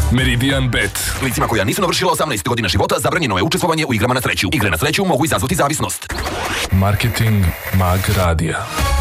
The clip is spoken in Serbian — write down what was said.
Meridian Bet. Licima koja nisu navršila 18 godina života zabranjeno je učestvovanje u igrama na sreću. Igre na sreću mogu izazvati zavisnost. Marketing Mag Radija.